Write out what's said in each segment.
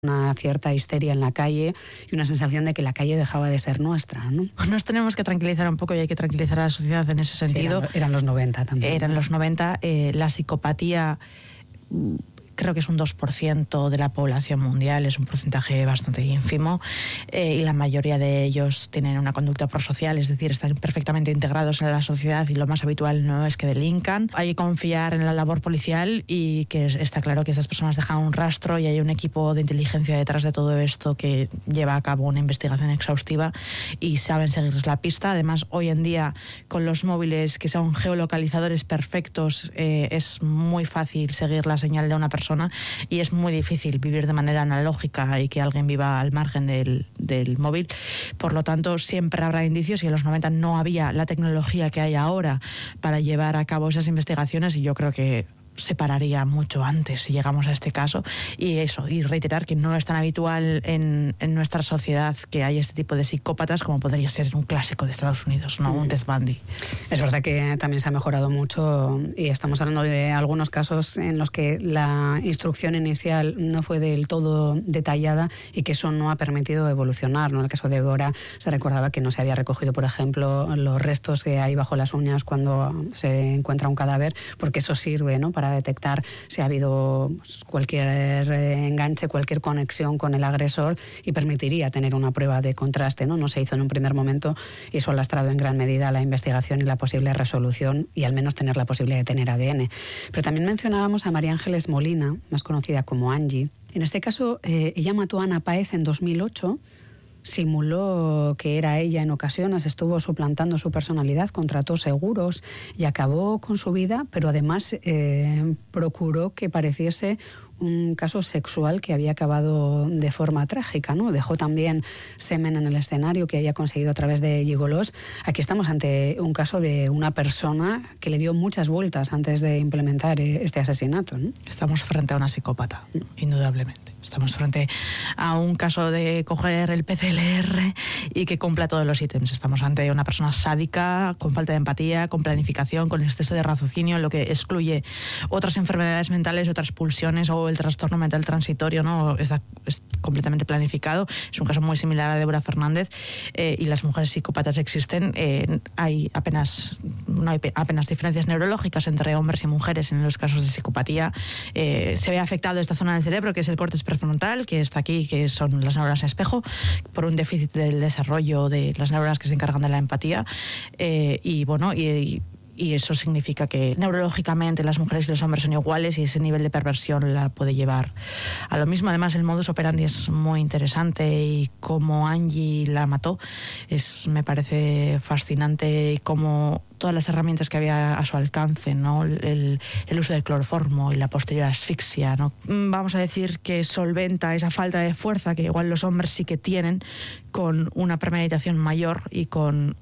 una cierta histeria en la calle y una sensación de que la calle dejaba de ser nuestra, ¿no? Nos tenemos que tranquilizar un poco y hay que tranquilizar a la sociedad en ese sentido. Sí, eran los 90 también. Eran los 90. La psicopatía creo que es un 2% de la población mundial, es un porcentaje bastante ínfimo, y la mayoría de ellos tienen una conducta prosocial, es decir, están perfectamente integrados en la sociedad y lo más habitual no es que delincan. Hay que confiar en la labor policial y que está claro que estas personas dejan un rastro y hay un equipo de inteligencia detrás de todo esto que lleva a cabo una investigación exhaustiva y saben seguirles la pista. Además, hoy en día, con los móviles que son geolocalizadores perfectos, es muy fácil seguir la señal de una persona y es muy difícil vivir de manera analógica y que alguien viva al margen del móvil. Por lo tanto, siempre habrá indicios y en los 90 no había la tecnología que hay ahora para llevar a cabo esas investigaciones y yo creo que se pararía mucho antes si llegamos a este caso y reiterar que no es tan habitual en nuestra sociedad que hay este tipo de psicópatas como podría ser un clásico de Estados Unidos, ¿no? Un Ted Bundy. Es verdad que también se ha mejorado mucho y estamos hablando de algunos casos en los que la instrucción inicial no fue del todo detallada y que eso no ha permitido evolucionar, ¿no? En el caso de Dora se recordaba que no se había recogido, por ejemplo, los restos que hay bajo las uñas cuando se encuentra un cadáver, porque eso sirve, ¿no?, para detectar si ha habido cualquier enganche, cualquier conexión con el agresor y permitiría tener una prueba de contraste, ¿no? No se hizo en un primer momento y eso ha lastrado en gran medida la investigación y la posible resolución y al menos tener la posibilidad de tener ADN. Pero también mencionábamos a María Ángeles Molina, más conocida como Angie. En este caso, ella mató a Ana Páez en 2008, simuló que era ella en ocasiones, estuvo suplantando su personalidad, contrató seguros y acabó con su vida, pero además procuró que pareciese un caso sexual que había acabado de forma trágica, ¿no? Dejó también semen en el escenario que había conseguido a través de gigolos. Aquí estamos ante un caso de una persona que le dio muchas vueltas antes de implementar este asesinato, ¿no? Estamos frente a una psicópata, indudablemente. Estamos frente a un caso de coger el PCLR y que cumpla todos los ítems. Estamos ante una persona sádica, con falta de empatía, con planificación, con exceso de raciocinio, lo que excluye otras enfermedades mentales, otras pulsiones o el trastorno mental transitorio, ¿no? Es completamente planificado. Es un caso muy similar a Débora Fernández y las mujeres psicópatas existen. No hay apenas diferencias neurológicas entre hombres y mujeres en los casos de psicopatía. Se ve afectado esta zona del cerebro, que es el córtex prefrontal, que está aquí, que son las neuronas espejo, por un déficit del desarrollo de las neuronas que se encargan de la empatía. Y eso significa que neurológicamente las mujeres y los hombres son iguales y ese nivel de perversión la puede llevar a lo mismo. Además, el modus operandi es muy interesante y cómo Angie la mató me parece fascinante, y cómo todas las herramientas que había a su alcance, ¿no? El uso del cloroformo y la posterior asfixia, ¿no? Vamos a decir que solventa esa falta de fuerza que igual los hombres sí que tienen, con una premeditación mayor y con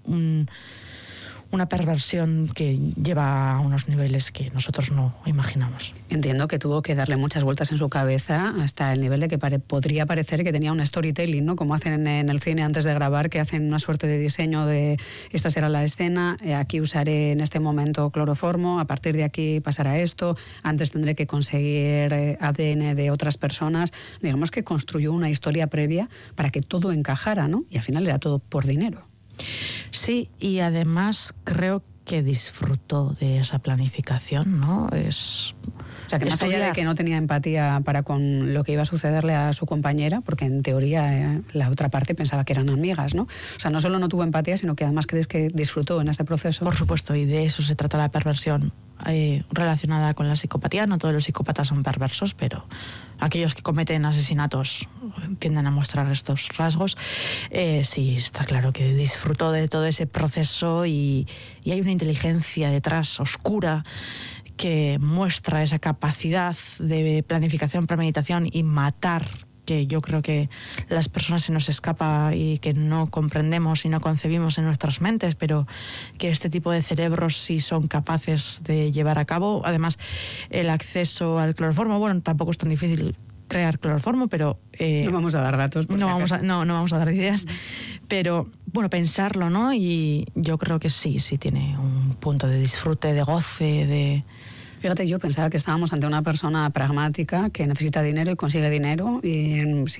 una perversión que lleva a unos niveles que nosotros no imaginamos. Entiendo que tuvo que darle muchas vueltas en su cabeza hasta el nivel de que podría parecer que tenía un storytelling, ¿no? Como hacen en el cine antes de grabar, que hacen una suerte de diseño de esta será la escena, aquí usaré en este momento cloroformo, a partir de aquí pasará esto, antes tendré que conseguir ADN de otras personas. Digamos que construyó una historia previa para que todo encajara, ¿no? Y al final era todo por dinero. Sí, y además creo que disfrutó de esa planificación, ¿no? O sea, que más allá de que no tenía empatía para con lo que iba a sucederle a su compañera, porque en teoría la otra parte pensaba que eran amigas, ¿no? O sea, no solo no tuvo empatía, sino que además crees que disfrutó en ese proceso. Por supuesto, y de eso se trata la perversión relacionada con la psicopatía. No todos los psicópatas son perversos, pero aquellos que cometen asesinatos tienden a mostrar estos rasgos. Sí, está claro que disfrutó de todo ese proceso y hay una inteligencia detrás oscura que muestra esa capacidad de planificación, premeditación y matar, que yo creo que las personas se nos escapa y que no comprendemos y no concebimos en nuestras mentes, pero que este tipo de cerebros sí son capaces de llevar a cabo. Además, el acceso al cloroformo, bueno, tampoco es tan difícil crear cloroformo, pero no vamos a dar datos, no vamos a dar ideas, pero bueno, pensarlo, ¿no? Y yo creo que sí tiene un punto de disfrute, de goce, Fíjate, yo pensaba que estábamos ante una persona pragmática que necesita dinero y consigue dinero y